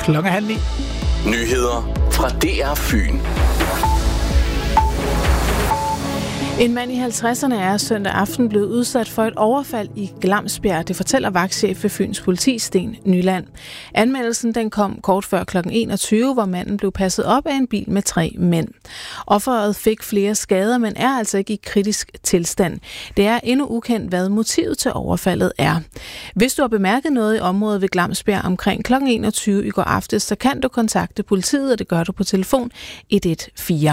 9:00. Nyheder fra DR Fyn. En mand i 50'erne er søndag aften blevet udsat for et overfald i Glamsbjerg. Det fortæller vagtchef ved Fyns Politi, Sten Nyland. Anmeldelsen den kom kort før kl. 21, hvor manden blev passet op af en bil med 3 mænd. Offeret fik flere skader, men er altså ikke i kritisk tilstand. Det er endnu ukendt, hvad motivet til overfaldet er. Hvis du har bemærket noget i området ved Glamsbjerg omkring kl. 21 i går aftes, så kan du kontakte politiet, og det gør du på telefon 114.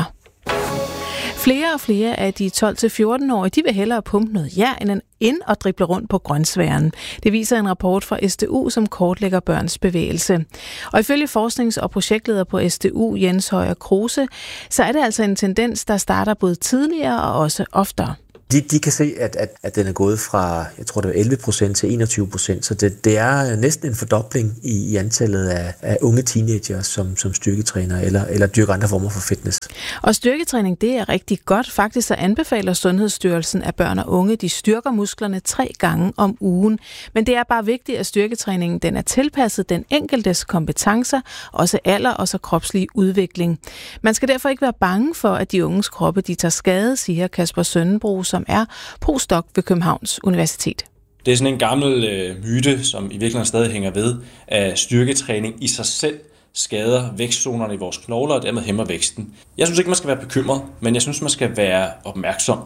Flere og flere af de 12-14-årige, de vil hellere pumpe noget jern end at drible rundt på grønsværen. Det viser en rapport fra SDU, som kortlægger børns bevægelse. Og ifølge forsknings- og projektleder på SDU, Jens Højer Kruse, så er det altså en tendens, der starter både tidligere og også oftere. De kan se, at den er gået fra, jeg tror det var 11% til 21%, så det er næsten en fordobling i antallet af unge teenager, som styrketræner eller dyrker andre former for fitness. Og styrketræning, det er rigtig godt. Faktisk så anbefaler Sundhedsstyrelsen, at børn og unge, de styrker musklerne 3 gange om ugen. Men det er bare vigtigt, at styrketræningen den er tilpasset den enkeltes kompetencer, også alder og så kropslig udvikling. Man skal derfor ikke være bange for, at de unges kroppe de tager skade, siger Kasper Sønnenbro, som er postdoc ved Københavns Universitet. Det er sådan en gammel myte, som i virkeligheden stadig hænger ved, at styrketræning i sig selv skader vækstzonerne i vores knogler og dermed hæmmer væksten. Jeg synes ikke, man skal være bekymret, men jeg synes, man skal være opmærksom.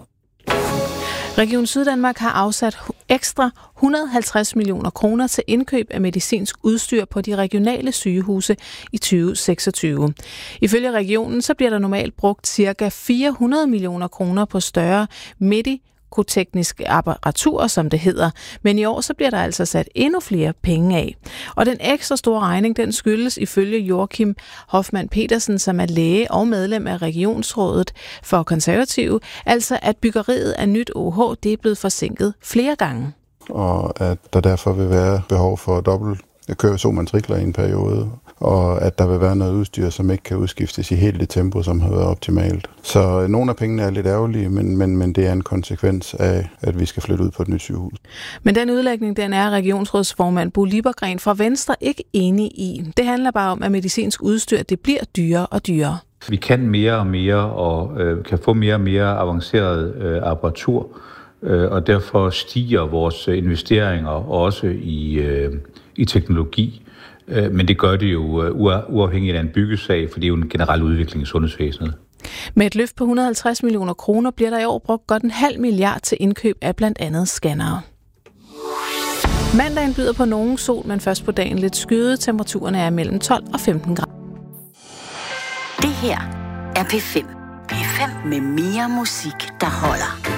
Region Syddanmark har afsat ekstra 150 millioner kroner til indkøb af medicinsk udstyr på de regionale sygehuse i 2026. Ifølge regionen så bliver der normalt brugt ca. 400 millioner kroner på større medikoteknisk apparatur, som det hedder. Men i år så bliver der altså sat endnu flere penge af. Og den ekstra store regning, den skyldes ifølge Joachim Hoffmann Petersen, som er læge og medlem af Regionsrådet for Konservative, altså at byggeriet af nyt OH, det er blevet forsinket flere gange. Og at der derfor vil være behov for dobbelt køresomatrikler i en periode, og at der vil være noget udstyr, som ikke kan udskiftes i helt det tempo, som har været optimalt. Så nogle af pengene er lidt ærgerlige, men det er en konsekvens af, at vi skal flytte ud på et nyt sygehus. Men den udlægning, den er regionsrådsformand Bo Liebergren fra Venstre ikke enig i. Det handler bare om, at medicinsk udstyr det bliver dyrere og dyrere. Vi kan mere og mere og kan få mere og mere avanceret apparatur, og derfor stiger vores investeringer også i teknologi. Men det gør det jo uafhængigt af en byggesag, for det er jo en generel udvikling i sundhedsvæsenet. Med et løft på 150 millioner kroner bliver der i år brugt godt 0,5 milliard til indkøb af blandt andet scannere. Mandagen byder på nogen sol, men først på dagen lidt skyde. Temperaturerne er mellem 12 og 15 grader. Det her er P5. P5 med mere musik, der holder.